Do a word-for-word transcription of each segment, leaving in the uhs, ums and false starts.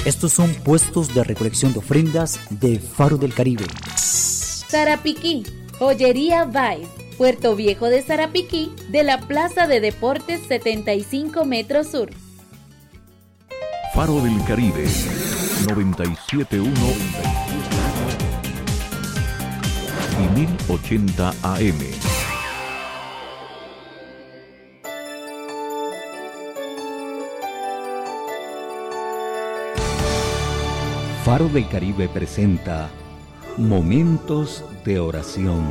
Estos son puestos de recolección de ofrendas de Faro del Caribe. Sarapiquí, Joyería Vice, Puerto Viejo de Sarapiquí, de la Plaza de Deportes setenta y cinco Metro Sur. Faro del Caribe, noventa y siete punto uno y mil ochenta A M. Faro del Caribe presenta Momentos de Oración.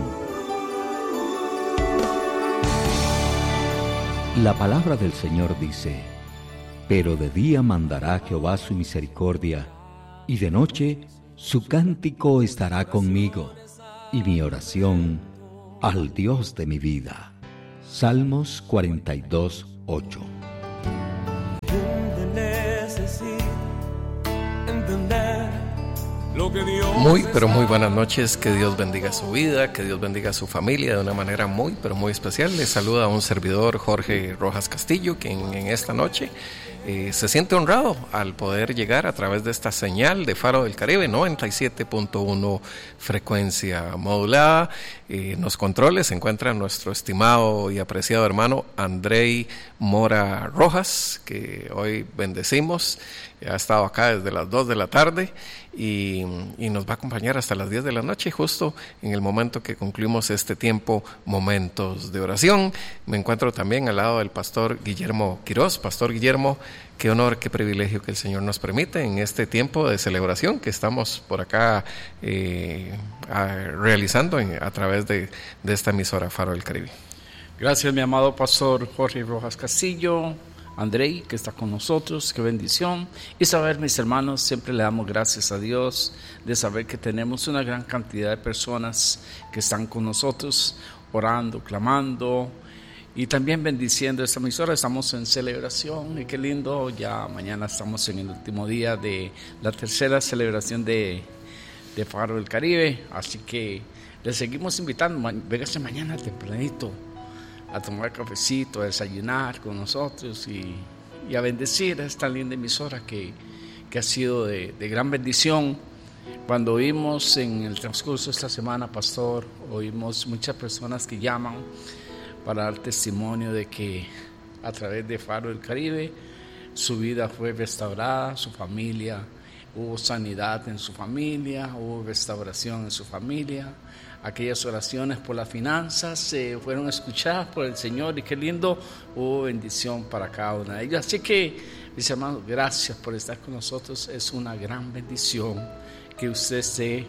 La palabra del Señor dice: pero de día mandará Jehová su misericordia, y de noche su cántico estará conmigo, y mi oración al Dios de mi vida. Salmos cuarenta y dos, ocho. Muy, pero muy buenas noches, que Dios bendiga su vida, que Dios bendiga su familia de una manera muy, pero muy especial. Les saluda un servidor, Jorge Rojas Castillo, quien en esta noche eh, se siente honrado al poder llegar a través de esta señal de Faro del Caribe, noventa y siete punto uno frecuencia modulada. Eh, en los controles se encuentra nuestro estimado y apreciado hermano Andrei Mora Rojas, que hoy bendecimos. Ha estado acá desde las dos de la tarde y, y nos va a acompañar hasta las diez de la noche, justo en el momento que concluimos este tiempo, momentos de oración. Me encuentro también al lado del pastor Guillermo Quiroz. Pastor Guillermo, qué honor, qué privilegio que el Señor nos permite en este tiempo de celebración que estamos por acá eh, a, realizando en, a través de, de esta emisora Faro del Caribe. Gracias, mi amado pastor Jorge Rojas Castillo. Andrei, que está con nosotros, qué bendición. Y saber, mis hermanos, siempre le damos gracias a Dios de saber que tenemos una gran cantidad de personas que están con nosotros, orando, clamando y también bendiciendo esta emisora. Estamos en celebración y qué lindo, ya mañana estamos en el último día de la tercera celebración de, de Faro del Caribe, así que les seguimos invitando, véngase mañana tempranito a tomar cafecito, a desayunar con nosotros y, y a bendecir a esta linda emisora que, que ha sido de, de gran bendición. Cuando oímos en el transcurso de esta semana, pastor, oímos muchas personas que llaman para dar testimonio de que a través de Faro del Caribe su vida fue restaurada, su familia, hubo sanidad en su familia, hubo restauración en su familia. Aquellas oraciones por las finanzas eh, fueron escuchadas por el Señor y qué lindo, hubo bendición para cada una de ellas. Así que, mis hermanos, gracias por estar con nosotros. Es una gran bendición que usted esté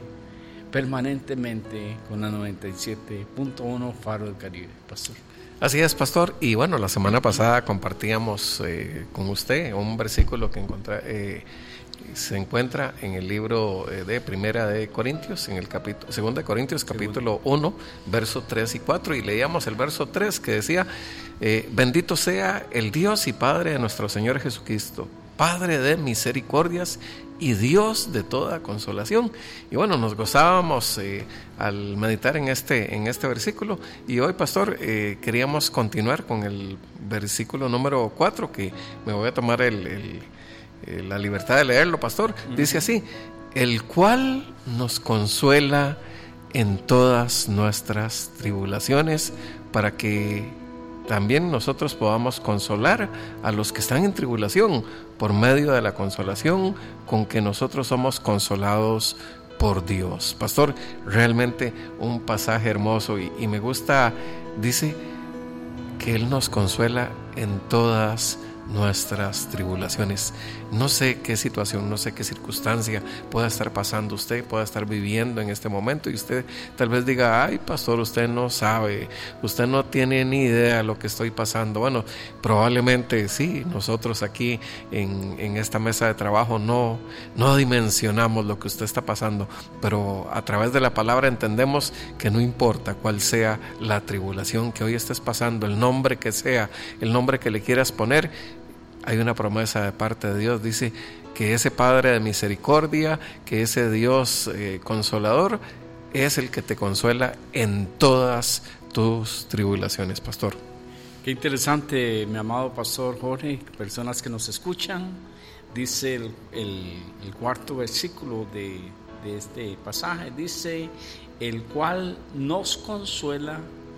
permanentemente con la noventa y siete punto uno Faro del Caribe, pastor. Así es, pastor. Y bueno, la semana pasada compartíamos eh, con usted un versículo que encontré. Eh, se encuentra en el libro de Primera de Corintios, en el capítulo, Segunda de Corintios, capítulo uno, verso tres y cuatro, y leíamos el verso tres que decía: eh, bendito sea el Dios y Padre de nuestro Señor Jesucristo, Padre de misericordias y Dios de toda consolación. Y bueno, nos gozábamos eh, al meditar en este, en este versículo, y hoy, pastor, eh, queríamos continuar con el versículo número cuatro, que me voy a tomar el, el la libertad de leerlo, pastor. Dice así: el cual nos consuela en todas nuestras tribulaciones, para que también nosotros podamos consolar a los que están en tribulación, por medio de la consolación con que nosotros somos consolados por Dios. Pastor, realmente un pasaje hermoso, y, y me gusta, dice que Él nos consuela en todas nuestras tribulaciones. No sé qué situación, no sé qué circunstancia pueda estar pasando usted, pueda estar viviendo en este momento, y usted tal vez diga: ay, pastor, usted no sabe, usted no tiene ni idea de lo que estoy pasando. Bueno, probablemente sí, nosotros aquí en, en esta mesa de trabajo no, no dimensionamos lo que usted está pasando, pero a través de la palabra entendemos que no importa cuál sea la tribulación que hoy estés pasando, el nombre que sea, el nombre que le quieras poner, hay una promesa de parte de Dios. Dice que ese Padre de misericordia, que ese Dios eh, consolador, es el que te consuela en todas tus tribulaciones, pastor. Qué interesante, mi amado pastor Jorge, personas que nos escuchan dice el, el, el cuarto versículo de, de este pasaje, dice, el cual nos consuela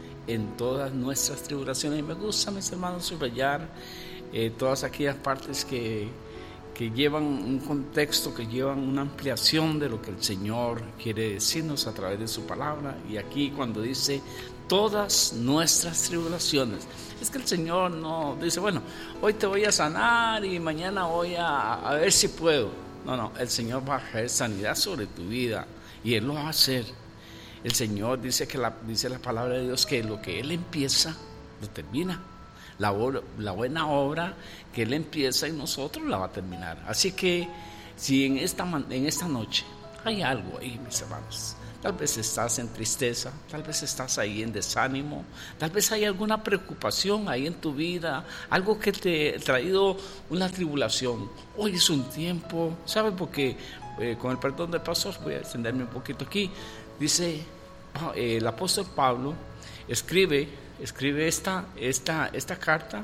en todas nuestras tribulaciones. Y me gusta, mis hermanos, subrayar eh, todas aquellas partes que, que llevan un contexto, que llevan una ampliación de lo que el Señor quiere decirnos a través de su palabra. Y aquí cuando dice todas nuestras tribulaciones, es que el Señor no dice, bueno, hoy te voy a sanar y mañana voy a, a ver si puedo. No, no, el Señor va a traer sanidad sobre tu vida y Él lo va a hacer. El Señor dice que la, dice la palabra de Dios que lo que Él empieza, lo termina. La, obra, la buena obra que Él empieza en nosotros la va a terminar. Así que si en esta, en esta noche hay algo ahí, mis hermanos, tal vez estás en tristeza, tal vez estás ahí en desánimo, tal vez hay alguna preocupación ahí en tu vida, algo que te ha traído una tribulación. Hoy es un tiempo, ¿sabes? Porque eh, con el perdón del pastor voy a extenderme un poquito aquí. Dice eh, el apóstol Pablo, escribe, escribe esta, esta, esta carta,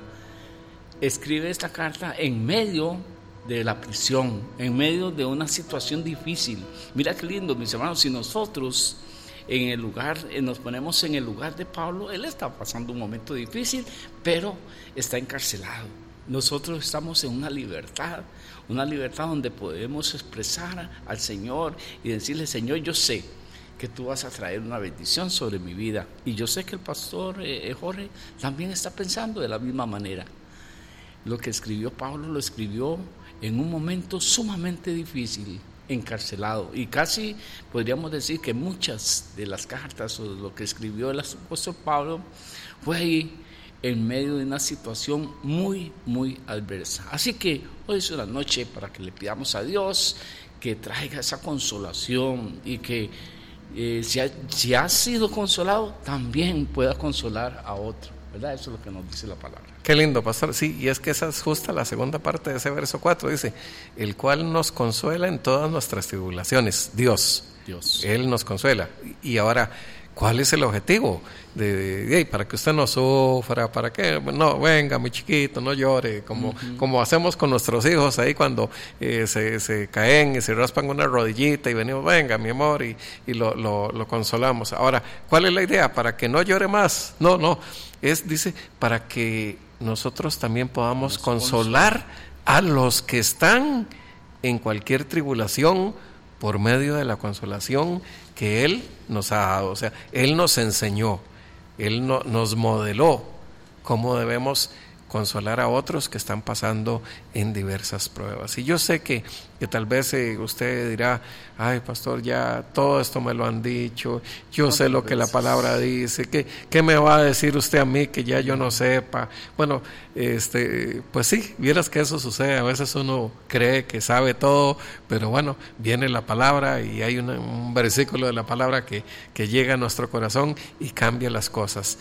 escribe esta carta en medio de la prisión, en medio de una situación difícil. Mira qué lindo, mis hermanos, si nosotros en el lugar, nos ponemos en el lugar de Pablo, él está pasando un momento difícil, pero está encarcelado. Nosotros estamos en una libertad, una libertad donde podemos expresar al Señor y decirle, Señor, yo sé que tú vas a traer una bendición sobre mi vida, y yo sé que el pastor eh, Jorge también está pensando de la misma manera. Lo que escribió Pablo lo escribió en un momento sumamente difícil, encarcelado, y casi podríamos decir que muchas de las cartas o de lo que escribió el apóstol Pablo fue ahí en medio de una situación muy, muy adversa. Así que hoy es una noche para que le pidamos a Dios que traiga esa consolación y que eh, si, ha, si has sido consolado, también pueda consolar a otro, ¿verdad? Eso es lo que nos dice la palabra. Qué lindo, pastor. Sí, y es que esa es justa la segunda parte de ese verso cuatro. Dice, el cual nos consuela en todas nuestras tribulaciones. Dios. Dios. Él nos consuela. Y ahora, ¿cuál es el objetivo? De, de, de, para que usted no sufra, para que no, venga mi chiquito, no llore, como, uh-huh. como hacemos con nuestros hijos ahí cuando eh, se, se caen y se raspan una rodillita y venimos, venga mi amor, y, y lo, lo, lo consolamos. Ahora, ¿cuál es la idea? Para que no llore más. No, no, es, dice, para que nosotros también podamos Nos consolar consola. a los que están en cualquier tribulación por medio de la consolación que Él nos ha dado. O sea, Él nos enseñó, Él no, nos modeló cómo debemos consolar a otros que están pasando en diversas pruebas. Y yo sé que, que tal vez eh, usted dirá, ay pastor, ya todo esto me lo han dicho, yo sé lo que la palabra dice, ¿qué, qué me va a decir usted a mí que ya yo no sepa? Bueno, este, pues sí, vieras que eso sucede, a veces uno cree que sabe todo, pero bueno, viene la palabra y hay una, un versículo de la palabra que, que llega a nuestro corazón y cambia las cosas.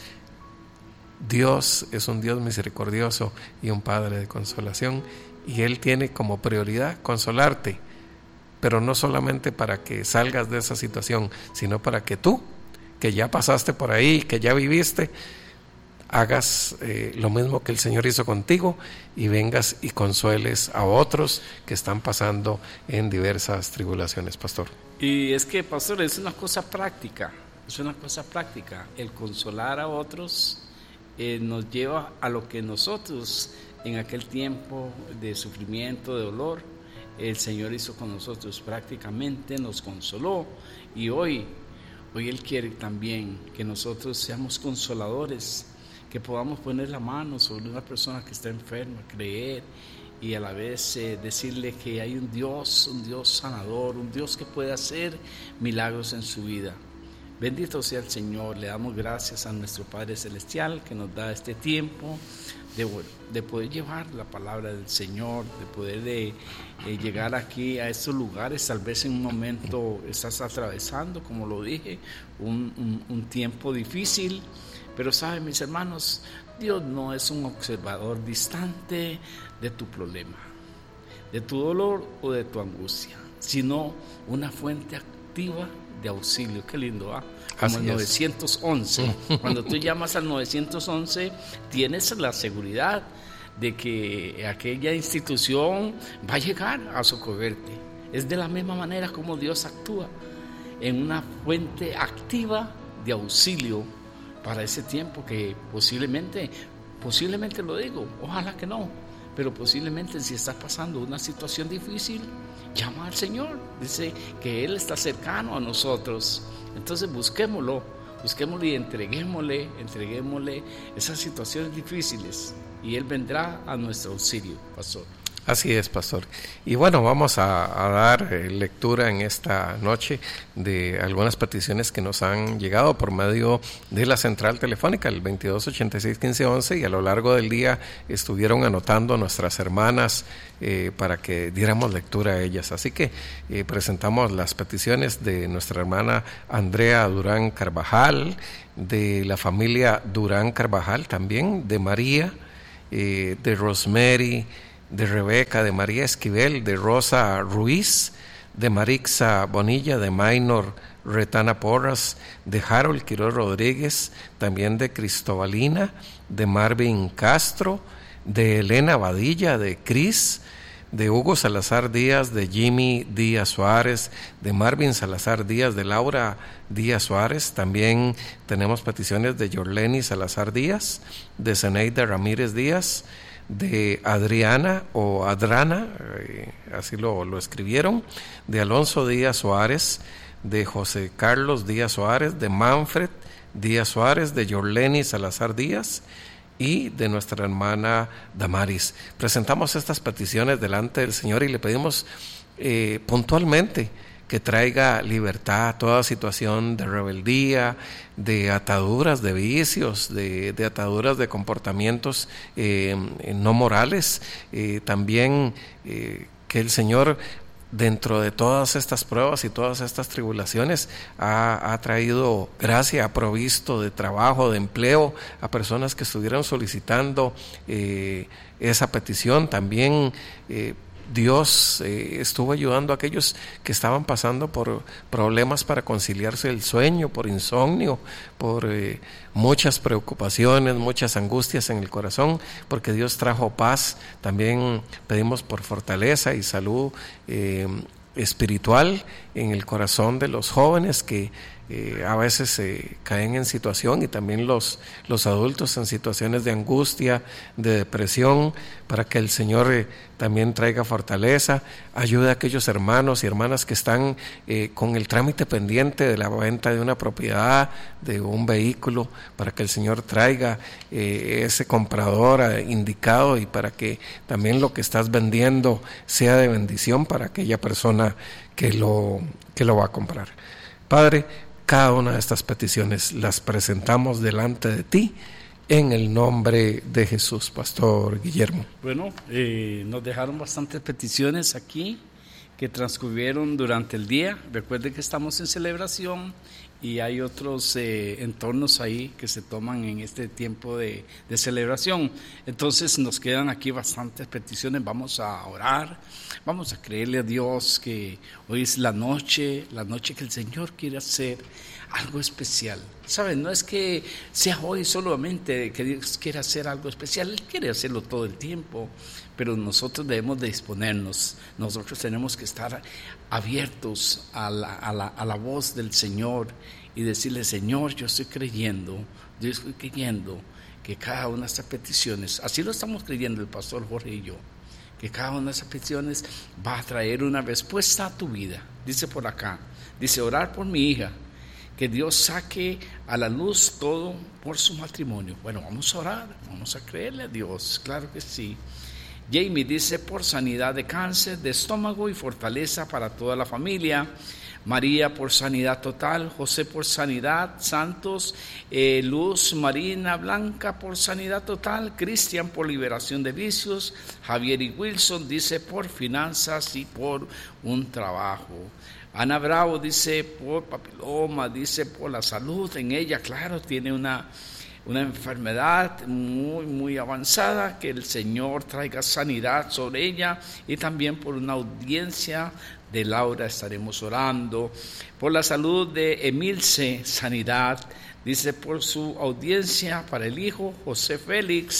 Dios es un Dios misericordioso y un Padre de consolación, y Él tiene como prioridad consolarte, pero no solamente para que salgas de esa situación, sino para que tú, que ya pasaste por ahí, que ya viviste, hagas eh, lo mismo que el Señor hizo contigo y vengas y consueles a otros que están pasando en diversas tribulaciones, pastor. Y es que, pastor, es una cosa práctica, es una cosa práctica, el consolar a otros. Eh, nos lleva a lo que nosotros en aquel tiempo de sufrimiento, de dolor, el Señor hizo con nosotros, prácticamente nos consoló, y hoy, hoy Él quiere también que nosotros seamos consoladores, que podamos poner la mano sobre una persona que está enferma, creer y a la vez eh, decirle que hay un Dios, un Dios sanador, un Dios que puede hacer milagros en su vida. Bendito sea el Señor, le damos gracias a nuestro Padre Celestial que nos da este tiempo de, de poder llevar la palabra del Señor, de poder de, eh, llegar aquí a estos lugares. Tal vez en un momento estás atravesando, como lo dije, un, un, un tiempo difícil, pero saben, mis hermanos, Dios no es un observador distante de tu problema, de tu dolor o de tu angustia, sino una fuente activa de auxilio. Qué lindo, ¿ah? Como el novecientos once. Cuando tú llamas al novecientos once, tienes la seguridad de que aquella institución va a llegar a socorrerte. Es de la misma manera como Dios actúa, en una fuente activa de auxilio para ese tiempo que posiblemente, posiblemente lo digo, ojalá que no, pero posiblemente si estás pasando una situación difícil, llama al Señor, dice que Él está cercano a nosotros. Entonces busquémoslo, busquémoslo y entreguémosle, entreguémosle esas situaciones difíciles y Él vendrá a nuestro auxilio, pastor. Así es, pastor. Y bueno, vamos a, a dar eh, lectura en esta noche de algunas peticiones que nos han llegado por medio de la central telefónica, el veintidós ochenta y seis quince once, y a lo largo del día estuvieron anotando nuestras hermanas eh, para que diéramos lectura a ellas. Así que eh, presentamos las peticiones de nuestra hermana Andrea Durán Carvajal, de la familia Durán Carvajal también, de María, eh, de Rosemary, de Rebeca, de María Esquivel, de Rosa Ruiz, de Marixa Bonilla, de Maynor Retana Porras, de Harold Quiroz Rodríguez, también de Cristobalina, de Marvin Castro, de Elena Badilla, de Cris, de Hugo Salazar Díaz, de Jimmy Díaz Suárez, de Marvin Salazar Díaz, de Laura Díaz Suárez. También tenemos peticiones de Yorleni Salazar Díaz, de Zeneida Ramírez Díaz, de Adriana o Adrana, eh, así lo, lo escribieron, de Alonso Díaz Suárez, de José Carlos Díaz Suárez, de Manfred Díaz Suárez, de Yorleni Salazar Díaz y de nuestra hermana Damaris. Presentamos estas peticiones delante del Señor y le pedimos eh, puntualmente que traiga libertad a toda situación de rebeldía, de ataduras, de vicios, de, de ataduras de comportamientos eh, no morales. Eh, también eh, que el Señor, dentro de todas estas pruebas y todas estas tribulaciones, ha, ha traído gracia, ha provisto de trabajo, de empleo a personas que estuvieran solicitando eh, esa petición. También eh, Dios eh, estuvo ayudando a aquellos que estaban pasando por problemas para conciliarse el sueño, por insomnio, por eh, muchas preocupaciones, muchas angustias en el corazón, porque Dios trajo paz. También pedimos por fortaleza y salud eh, espiritual en el corazón de los jóvenes que Eh, a veces eh, caen en situación, y también los, los adultos en situaciones de angustia, de depresión, para que el Señor eh, también traiga fortaleza, ayude a aquellos hermanos y hermanas que están eh, con el trámite pendiente de la venta de una propiedad, de un vehículo, para que el Señor traiga eh, ese comprador eh, indicado, y para que también lo que estás vendiendo sea de bendición para aquella persona que lo, que lo va a comprar. Padre, cada una de estas peticiones las presentamos delante de ti en el nombre de Jesús. Pastor Guillermo. Bueno, eh, nos dejaron bastantes peticiones aquí que transcurrieron durante el día. Recuerde que estamos en celebración y hay otros eh, entornos ahí que se toman en este tiempo de, de celebración. Entonces nos quedan aquí bastantes peticiones. Vamos a orar, vamos a creerle a Dios que hoy es la noche, la noche que el Señor quiere hacer algo especial. ¿Saben? No es que sea hoy solamente que Dios quiere hacer algo especial, Él quiere hacerlo todo el tiempo, pero nosotros debemos de disponernos, nosotros tenemos que estar abiertos a la, a la, a la voz del Señor y decirle: Señor, yo estoy creyendo, yo estoy creyendo que cada una de estas peticiones, así lo estamos creyendo el pastor Jorge y yo, que cada una de esas peticiones va a traer una respuesta a tu vida. Dice por acá, dice: orar por mi hija, que Dios saque a la luz todo por su matrimonio. Bueno, vamos a orar, vamos a creerle a Dios, claro que sí. Jamie dice: por sanidad de cáncer de estómago y fortaleza para toda la familia. María por sanidad total, José por sanidad, Santos, eh, Luz Marina Blanca por sanidad total, Cristian por liberación de vicios, Javier y Wilson dice por finanzas y por un trabajo. Ana Bravo dice por papiloma, dice por la salud en ella, claro, tiene una, una enfermedad muy, muy avanzada, que el Señor traiga sanidad sobre ella, y también por una audiencia de Laura estaremos orando. Por la salud de Emilce, sanidad, dice por su audiencia para el hijo José Félix,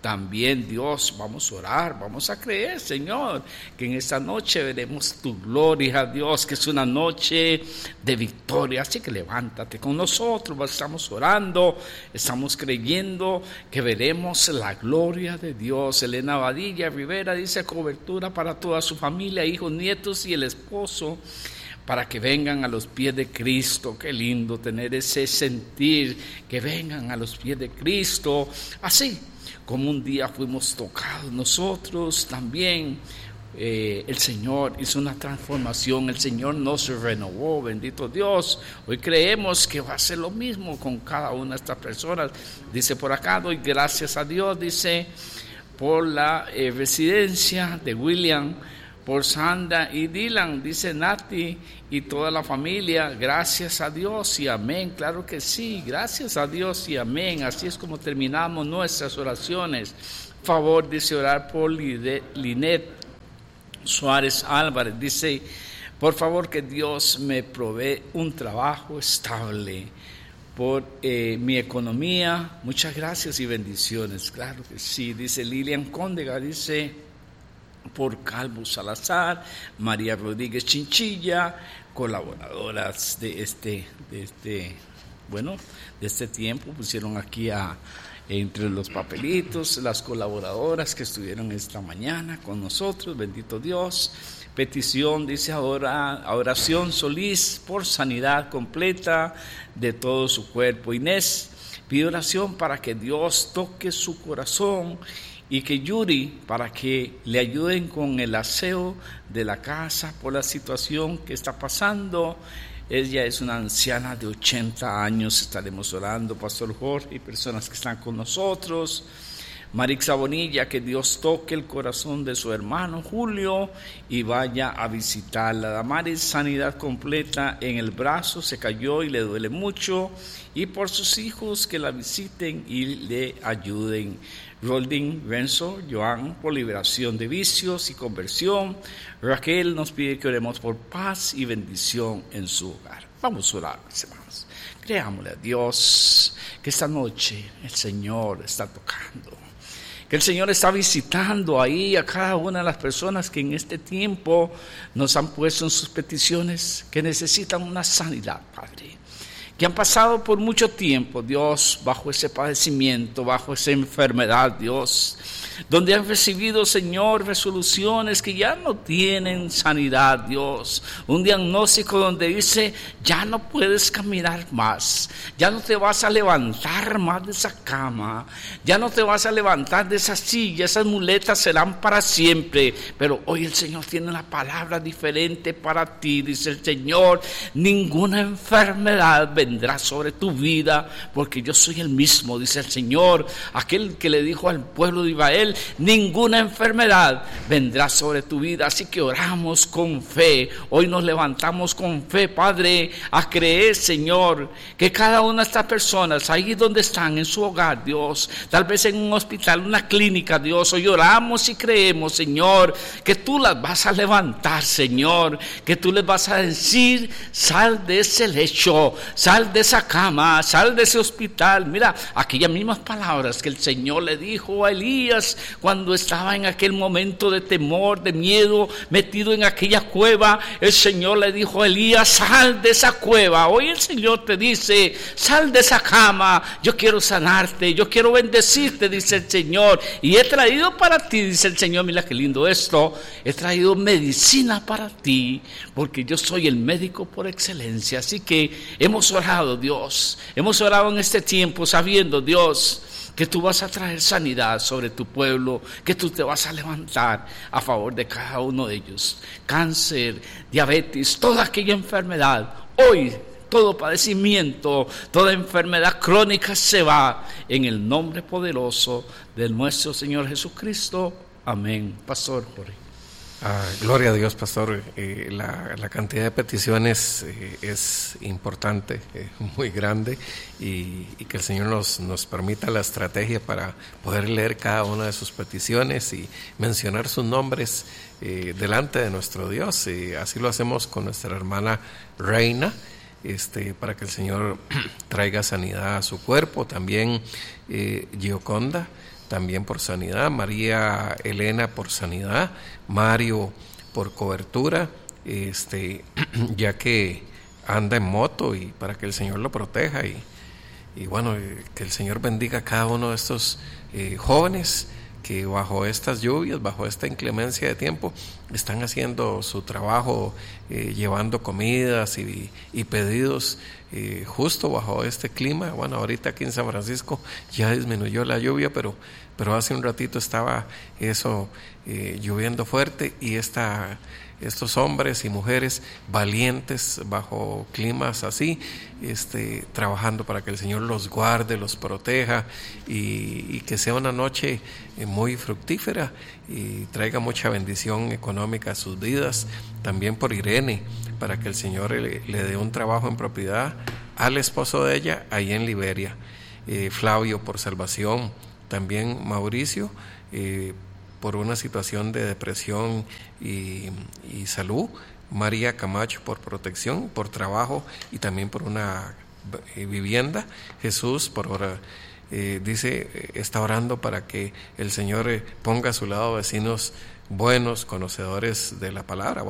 también, Dios, vamos a orar, vamos a creer, Señor, que en esta noche veremos tu gloria, Dios, que es una noche de victoria. Así que levántate con nosotros, estamos orando, estamos creyendo que veremos la gloria de Dios. Elena Badilla Rivera dice: cobertura para toda su familia, hijos, nietos y el esposo, para que vengan a los pies de Cristo. Qué lindo tener ese sentir, que vengan a los pies de Cristo, así como un día fuimos tocados nosotros también. Eh, el Señor hizo una transformación, el Señor nos renovó, bendito Dios. Hoy creemos que va a ser lo mismo con cada una de estas personas. Dice por acá: doy gracias a Dios, dice, por la eh, residencia de William, por Sandra y Dylan, dice Nati y toda la familia. Gracias a Dios y amén. Claro que sí, gracias a Dios y amén. Así es como terminamos nuestras oraciones. Favor, dice, orar por Linet Suárez Álvarez. Dice: por favor, que Dios me provee un trabajo estable por eh, mi economía. Muchas gracias y bendiciones. Claro que sí. Dice Lilian Cóndega, dice, por Calvo Salazar, María Rodríguez Chinchilla, colaboradoras de este, de este, bueno, de este tiempo, pusieron aquí a, entre los papelitos, las colaboradoras que estuvieron esta mañana con nosotros, bendito Dios. Petición, dice ahora, oración Solís, por sanidad completa de todo su cuerpo. Inés pide oración para que Dios toque su corazón, y que Yuri, para que le ayuden con el aseo de la casa por la situación que está pasando. Ella es una anciana de ochenta años. Estaremos orando, Pastor Jorge, y personas que están con nosotros. Marixa Bonilla, que Dios toque el corazón de su hermano Julio y vaya a visitarla. Damaris, sanidad completa en el brazo, se cayó y le duele mucho, y por sus hijos que la visiten y le ayuden. Roldin Renzo, Joan, por liberación de vicios y conversión. Raquel nos pide que oremos por paz y bendición en su hogar. Vamos a orar, mis hermanos. Creámosle a Dios que esta noche el Señor está tocando, que el Señor está visitando ahí a cada una de las personas que en este tiempo nos han puesto en sus peticiones, que necesitan una sanidad, Padre, que han pasado por mucho tiempo, Dios, bajo ese padecimiento, bajo esa enfermedad, Dios, donde han recibido, Señor, resoluciones que ya no tienen sanidad, Dios, un diagnóstico donde dice: ya no puedes caminar más, ya no te vas a levantar más de esa cama, ya no te vas a levantar de esa silla, esas muletas serán para siempre. Pero hoy el Señor tiene una palabra diferente para ti, dice el Señor: ninguna enfermedad vendrá sobre tu vida, porque yo soy el mismo, dice el Señor, aquel que le dijo al pueblo de Israel: ninguna enfermedad vendrá sobre tu vida. Así que oramos con fe, hoy nos levantamos con fe, Padre, a creer, Señor, que cada una de estas personas, ahí donde están, en su hogar, Dios, tal vez en un hospital, una clínica, Dios, hoy oramos y creemos, Señor, que tú las vas a levantar, Señor, que tú les vas a decir: sal de ese lecho, sal de esa cama, sal de ese hospital. Mira, aquellas mismas palabras que el Señor le dijo a Elías cuando estaba en aquel momento de temor, de miedo, metido en aquella cueva. El Señor le dijo a Elías: sal de esa cueva. Hoy el Señor te dice: sal de esa cama, yo quiero sanarte, yo quiero bendecirte, dice el Señor, y he traído para ti, dice el Señor. Mira qué lindo esto: he traído medicina para ti, porque yo soy el médico por excelencia. Así que hemos orado, Dios, hemos orado en este tiempo sabiendo, Dios, que tú vas a traer sanidad sobre tu pueblo, que tú te vas a levantar a favor de cada uno de ellos. Cáncer, diabetes, toda aquella enfermedad, hoy todo padecimiento, toda enfermedad crónica se va en el nombre poderoso de nuestro Señor Jesucristo. Amén. Pastor Jorge. Ah, gloria a Dios, pastor. Eh, la, la cantidad de peticiones eh, es importante, eh, muy grande, y, y que el Señor nos, nos permita la estrategia para poder leer cada una de sus peticiones y mencionar sus nombres eh, delante de nuestro Dios. Y así lo hacemos con nuestra hermana Reina, este, para que el Señor traiga sanidad a su cuerpo. También eh, Gioconda también por sanidad, María Elena por sanidad, Mario por cobertura, este, ya que anda en moto, y para que el Señor lo proteja, y, y bueno, que el Señor bendiga a cada uno de estos eh, jóvenes que bajo estas lluvias, bajo esta inclemencia de tiempo, están haciendo su trabajo, eh, llevando comidas y, y pedidos eh, justo bajo este clima. Bueno, ahorita aquí en San Francisco ya disminuyó la lluvia, pero, pero hace un ratito estaba eso eh, lloviendo fuerte, y esta... estos hombres y mujeres valientes bajo climas así, este, trabajando para que el Señor los guarde, los proteja, y, y que sea una noche muy fructífera y traiga mucha bendición económica a sus vidas. También por Irene, para que el Señor le, le dé un trabajo en propiedad al esposo de ella ahí en Liberia. eh, Flavio por salvación, también Mauricio eh, por una situación de depresión y, y salud, María Camacho por protección, por trabajo y también por una eh, vivienda, Jesús por orar, eh, dice, eh, está orando para que el Señor eh, ponga a su lado vecinos buenos, conocedores de la palabra.